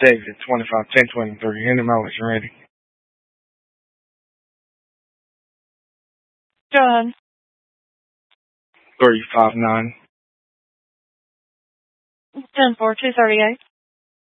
David, 251023. End of my when you're ready. Go ahead. 359. 10-4, 238.